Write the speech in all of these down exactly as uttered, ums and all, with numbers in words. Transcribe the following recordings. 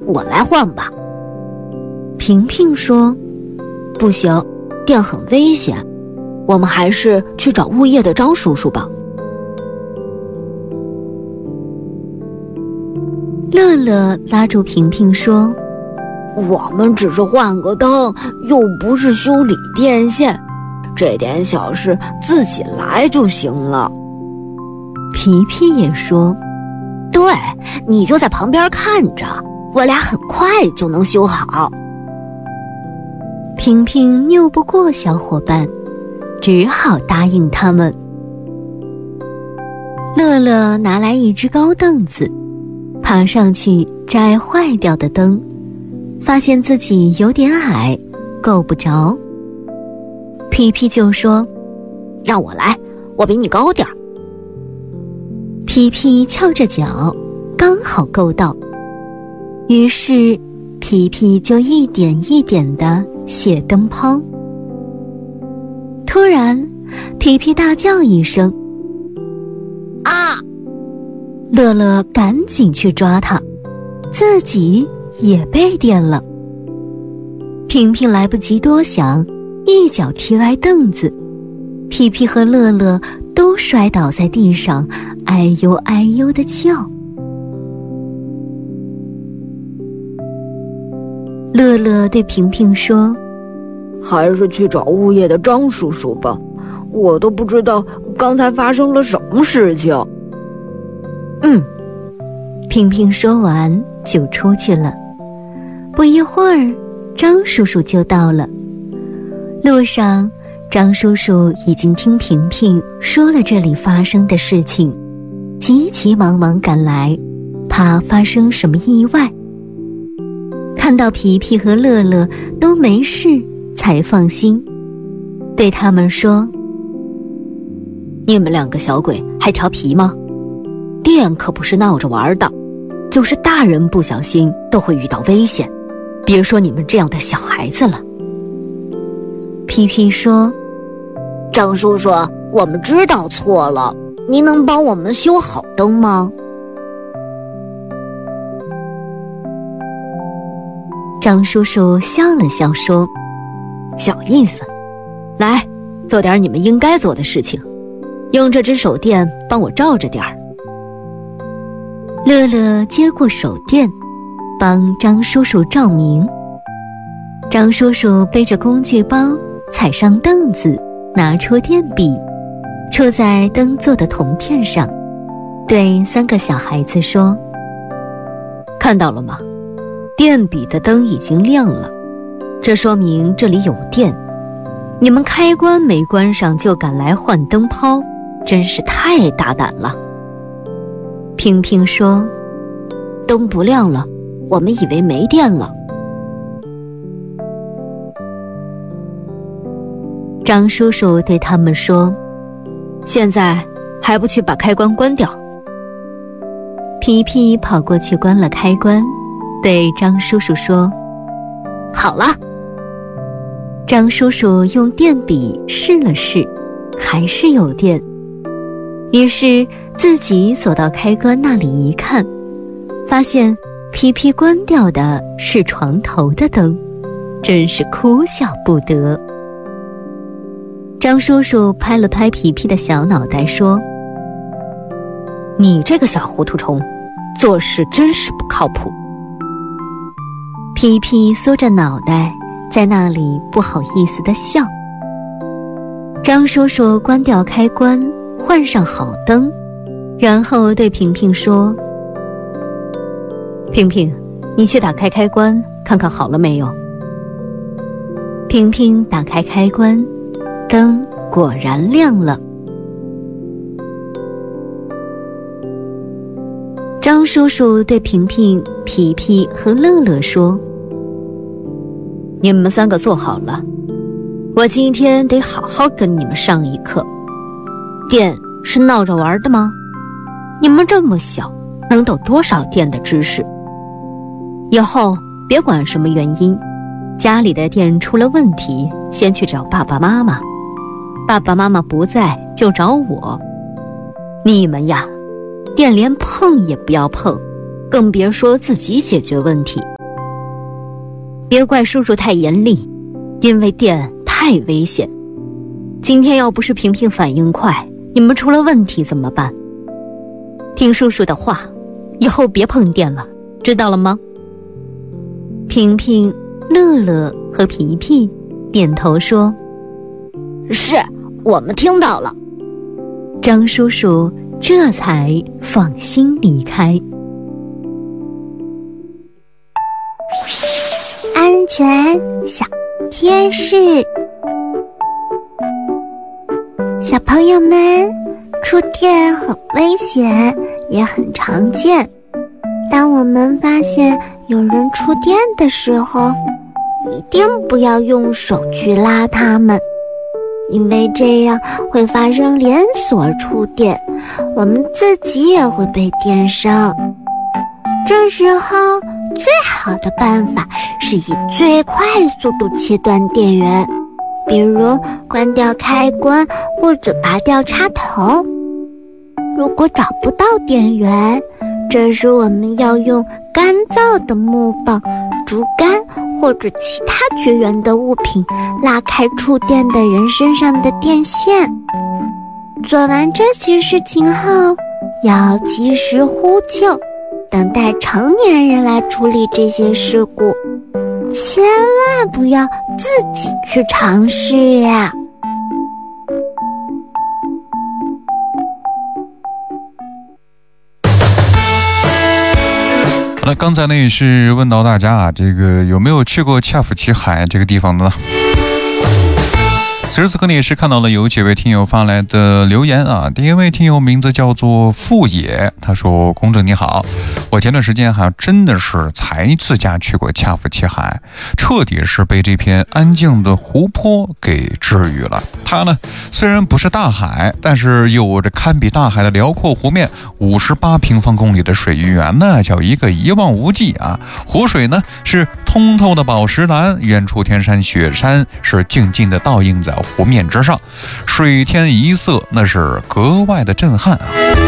我来换吧。 平平说， 不行，电很危险，我们还是去找物业的张叔叔吧。 乐乐拉住平平说， 我们只是换个灯，又不是修理电线，这点小事自己来就行了。 皮皮也说， 对，你就在旁边看着，我俩很快就能修好。 平平拗不过小伙伴，只好答应他们。乐乐拿来一只高凳子，爬上去摘坏掉的灯，发现自己有点矮，够不着。皮皮就说， 让我来，我比你高点儿。 皮皮翘着脚，刚好够到。于是皮皮就一点一点地卸灯泡。突然皮皮大叫一声， 啊！ 乐乐赶紧去抓他，自己也被电了。平平来不及多想，一脚踢歪凳子，皮皮和乐乐都摔倒在地上，哎呦哎呦地叫。乐乐对平平说， 还是去找物业的张叔叔吧，我都不知道刚才发生了什么事情。 嗯，平平说完就出去了。不一会儿，张叔叔就到了。路上，张叔叔已经听平平说了这里发生的事情，急急忙忙赶来，怕发生什么意外。看到皮皮和乐乐都没事，才放心，对他们说， 你们两个小鬼还调皮吗？电可不是闹着玩的，就是大人不小心都会遇到危险，别说你们这样的小孩子了。 皮皮说， 张叔叔，我们知道错了，您能帮我们修好灯吗？ 张叔叔笑了笑说， 小意思，来，做点你们应该做的事情，用这只手电帮我照着点儿。 乐乐接过手电，帮张叔叔照明。张叔叔背着工具包，踩上凳子，拿出电笔，触在灯座的铜片上，对三个小孩子说， 看到了吗？电笔的灯已经亮了，这说明这里有电。你们开关没关上就赶来换灯泡，真是太大胆了。 平平说， 灯不亮了，我们以为没电了。 张叔叔对他们说， 现在还不去把开关关掉？ 皮皮跑过去关了开关，对张叔叔说， 好了。 张叔叔用电笔试了试，还是有电。于是自己走到开关那里一看，发现皮皮关掉的是床头的灯，真是哭笑不得。张叔叔拍了拍皮皮的小脑袋说， 你这个小糊涂虫，做事真是不靠谱。 皮皮缩着脑袋在那里不好意思地笑。张叔叔关掉开关，换上好灯，然后对平平说， 平平，你去打开开关看看好了没有。 平平打开开关，灯果然亮了。张叔叔对平平、皮皮和乐乐说， 你们三个坐好了，我今天得好好跟你们上一课。电是闹着玩的吗？你们这么小，能懂多少电的知识？以后别管什么原因，家里的电出了问题，先去找爸爸妈妈，爸爸妈妈不在就找我。你们呀，电连碰也不要碰，更别说自己解决问题。 别怪叔叔太严厉，因为电太危险。今天要不是萍萍反应快，你们出了问题怎么办？听叔叔的话，以后别碰电了，知道了吗？ 萍萍、乐乐和皮皮点头说： 是，我们听到了。 张叔叔这才放心离开。 安全小贴士，小朋友们，触电很危险，也很常见。当我们发现有人触电的时候，一定不要用手去拉他们，因为这样会发生连锁触电，我们自己也会被电伤。这时候最好的办法是以最快速度切断电源，比如关掉开关或者拔掉插头。如果找不到电源，这时我们要用干燥的木棒、竹竿或者其他绝缘的物品拉开触电的人身上的电线。做完这些事情后，要及时呼救，等待成年人来处理这些事故，千万不要自己去尝试呀。 好了，刚才呢也是问到大家啊，这个有没有去过恰福奇海这个地方的呢？此时此刻呢也是看到了有几位听友发来的留言啊。第一位听友名字叫做富野，他说：公正你好，我前段时间还真的是才自驾去过恰福奇海，彻底是被这片安静的湖泊给治愈了。它呢虽然不是大海，但是有着堪比大海的辽阔湖面，五十八平方公里的水域啊，那叫一个一望无际啊。湖水呢是通透的宝石蓝，远处天山雪山是静静的倒映在湖面之上，水天一色，那是格外的震撼啊。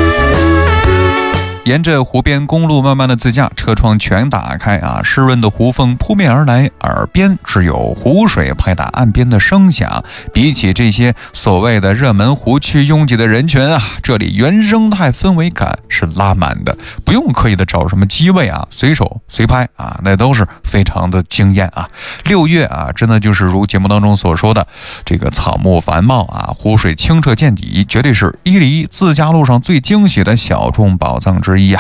沿着湖边公路慢慢的自驾，车窗全打开啊，湿润的湖风扑面而来，耳边只有湖水拍打岸边的声响。比起这些所谓的热门湖区拥挤的人群啊，这里原生态氛围感是拉满的，不用刻意的找什么机位啊，随手随拍啊，那都是非常的惊艳啊。六月啊，真的就是如节目当中所说的，这个草木繁茂啊，湖水清澈见底，绝对是伊犁自驾路上最惊喜的小众宝藏之一啊。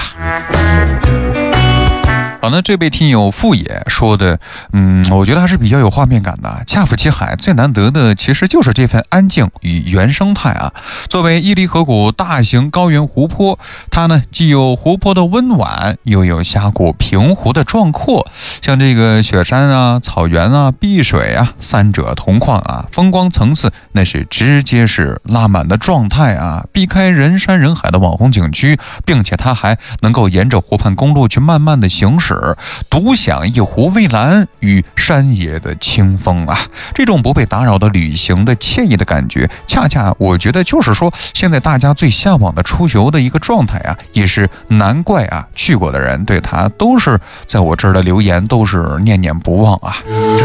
好，那这位听友富野说的，嗯，我觉得还是比较有画面感的。恰福奇海最难得的其实就是这份安静与原生态啊。作为伊犁河谷大型高原湖泊，它呢既有湖泊的温婉，又有峡谷平湖的壮阔。像这个雪山啊、草原啊、碧水啊，三者同况啊，风光层次那是直接是拉满的状态啊。避开人山人海的网红景区，并且它还能够沿着湖畔公路去慢慢的行驶，独享一湖蔚蓝与山野的清风啊！这种不被打扰的旅行的惬意的感觉，恰恰我觉得就是说，现在大家最向往的出游的一个状态啊，也是难怪啊，去过的人对他都是在我这儿的留言都是念念不忘啊。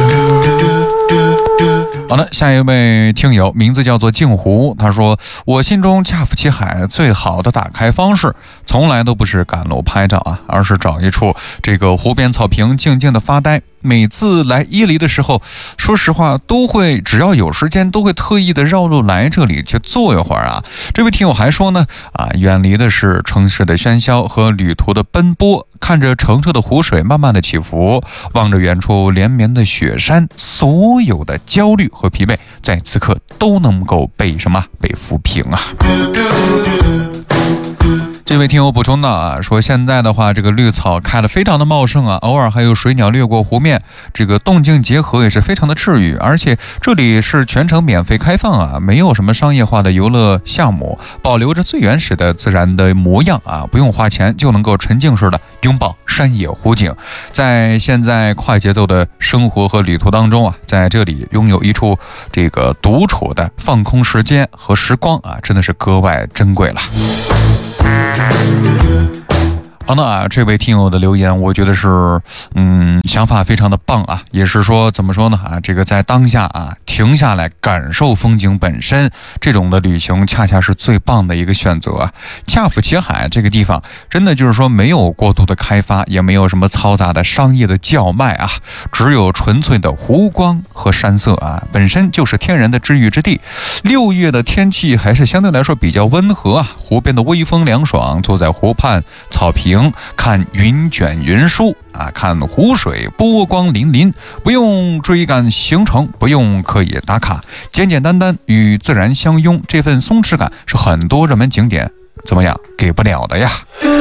好了，下一位听友名字叫做镜湖，他说：我心中恰福奇海最好的打开方式，从来都不是赶路拍照啊，而是找一处这个湖边草坪静静的发呆。每次来伊犁的时候，说实话都会只要有时间都会特意的绕路来这里去坐一会儿啊。这位听友还说呢，啊，远离的是城市的喧嚣和旅途的奔波，看着澄澈的湖水慢慢的起伏，望着远处连绵的雪山，所有的焦虑和疲惫在此刻都能够被什么被抚平啊。这位听友补充的啊，说现在的话，这个绿草开得非常的茂盛啊，偶尔还有水鸟掠过湖面，这个动静结合也是非常的治愈，而且这里是全程免费开放啊，没有什么商业化的游乐项目，保留着最原始的自然的模样啊，不用花钱就能够沉浸式的拥抱山野湖景。在现在快节奏的生活和旅途当中啊，在这里拥有一处这个独处的放空时间和时光啊，真的是格外珍贵了。 好的啊，这位听友的留言，我觉得是，嗯，想法非常的棒啊，也是说怎么说呢啊，这个在当下啊，停下来感受风景本身，这种的旅行恰恰是最棒的一个选择啊。恰府齐海这个地方，真的就是说没有过度的开发，也没有什么嘈杂的商业的叫卖啊，只有纯粹的湖光和山色啊，本身就是天然的治愈之地。六月的天气还是相对来说比较温和啊，湖边的微风凉爽，坐在湖畔草坪。看云卷云舒啊，看湖水波光粼粼，不用追赶行程，不用刻意打卡，简简单单与自然相拥，这份松弛感是很多热门景点怎么样给不了的呀。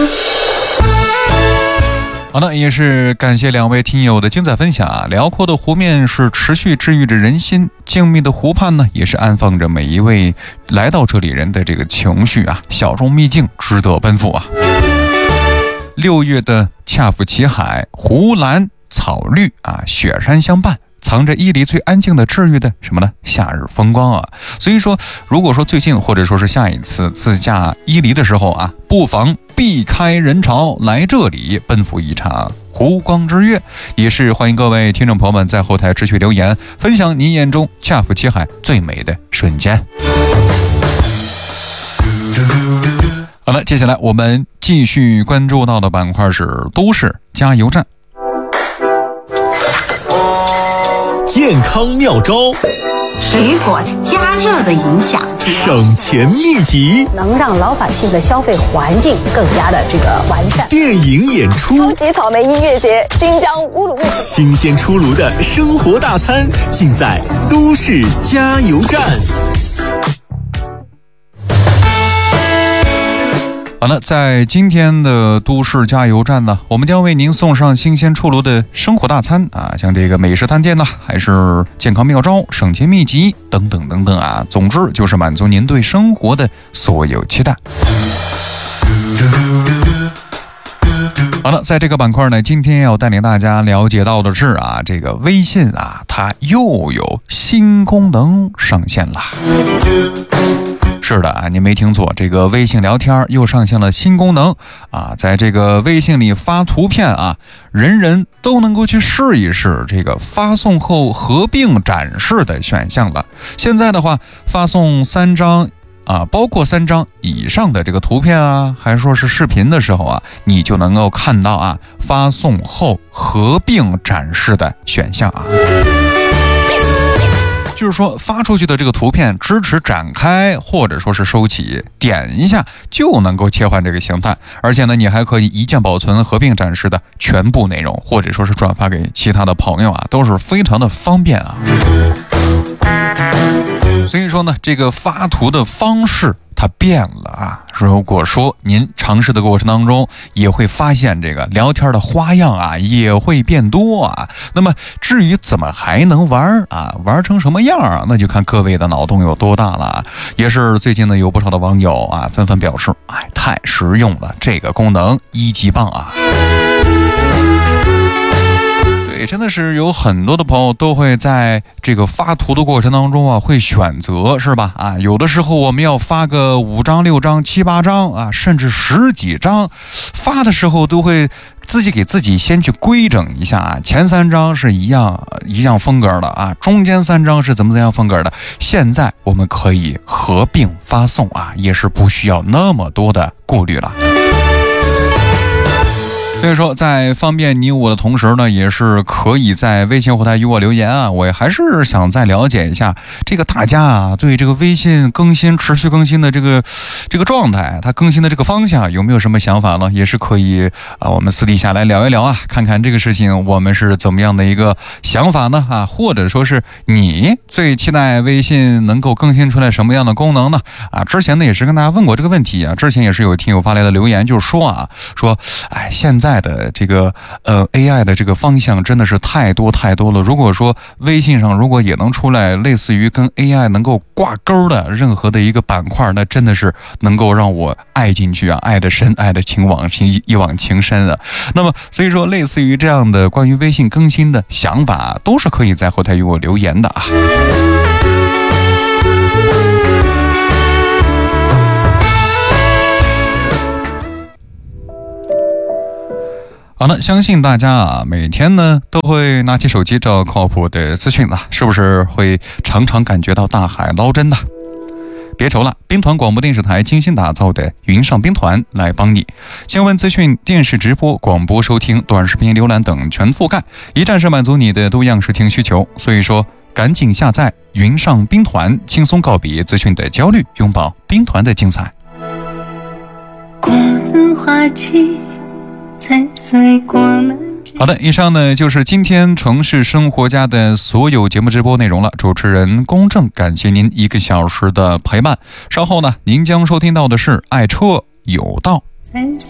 好的，也是感谢两位听友的精彩分享啊！辽阔的湖面是持续治愈着人心，静谧的湖畔呢，也是安放着每一位来到这里人的这个情绪啊，小众秘境值得奔赴啊！六月的恰府齐海，湖蓝草绿啊，雪山相伴，藏着伊犁最安静的治愈的什么呢？夏日风光啊！所以说，如果说最近或者说是下一次自驾伊犁的时候啊，不妨避开人潮，来这里奔赴一场湖光之约。也是欢迎各位听众朋友们在后台持续留言，分享您眼中恰府齐海最美的瞬间。好了，接下来我们继续关注到的板块是都市加油站。 健康妙招， 水果加热的影响， 省钱秘籍， 能让老百姓的消费环境更加的这个完善。 电影演出， 超级草莓音乐节，新疆乌鲁木齐， 新鲜出炉的生活大餐，尽在都市加油站。 好了，在今天的都市加油站呢，我们将为您送上新鲜出炉的生活大餐啊，像这个美食探店呢，还是健康妙招、省钱秘籍等等等等啊，总之就是满足您对生活的所有期待。好了，在这个板块呢，今天要带领大家了解到的是啊，这个微信啊，它又有新功能上线了。是的啊，你没听错，这个微信聊天又上线了新功能啊，在这个微信里发图片啊，人人都能够去试一试这个发送后合并展示的选项了。现在的话，发送三张啊，包括三张以上的这个图片啊，还是说是视频的时候啊，你就能够看到啊，发送后合并展示的选项啊。就是说发出去的这个图片支持展开或者说是收起，点一下就能够切换这个形态，而且呢你还可以一键保存合并展示的全部内容，或者说是转发给其他的朋友啊，都是非常的方便啊。所以说呢，这个发图的方式它变了啊！如果说您尝试的过程当中，也会发现这个聊天的花样啊，也会变多啊。那么至于怎么还能玩啊，玩成什么样啊，那就看各位的脑洞有多大了啊。也是最近呢，有不少的网友啊，纷纷表示，哎，太实用了，这个功能一级棒啊！对，真的是有很多的朋友都会在这个发图的过程当中啊，会选择是吧？啊，有的时候我们要发个五张、六张、七八张啊，甚至十几张，发的时候都会自己给自己先去规整一下啊，前三张是一样一样风格的啊，中间三张是怎么怎样风格的。现在我们可以合并发送啊，也是不需要那么多的顾虑了。所以说，在方便你我的同时呢，也是可以在微信后台与我留言啊。我还是想再了解一下这个大家啊，对这个微信更新、持续更新的这个这个状态，它更新的这个方向有没有什么想法呢？也是可以啊，我们私底下来聊一聊啊，看看这个事情我们是怎么样的一个想法呢？啊，或者说是你最期待微信能够更新出来什么样的功能呢？啊，之前呢也是跟大家问过这个问题啊，之前也是有听友发来的留言，就是说啊，说哎，现在的这个呃 A I 的这个方向真的是太多太多了。如果说微信上如果也能出来类似于跟 A I 能够挂钩的任何的一个板块，那真的是能够让我爱进去啊，爱的深，爱的情往情一往情深啊。那么所以说类似于这样的关于微信更新的想法，都是可以在后台与我留言的啊。 好了，相信大家啊，每天呢都会拿起手机找靠谱的资讯了，是不是会常常感觉到大海捞针呢？别愁了，兵团广播电视台精心打造的云上兵团来帮你，新闻资讯、电视直播、广播收听、短视频浏览等全覆盖，一站式满足你的多样视听需求。所以说，赶紧下载云上兵团，轻松告别资讯的焦虑，拥抱兵团的精彩。 过了花季，才随过了。 好的，以上呢就是今天城市生活家的所有节目直播内容了。主持人公正，感谢您一个小时的陪伴。稍后呢，您将收听到的是爱车有道。 才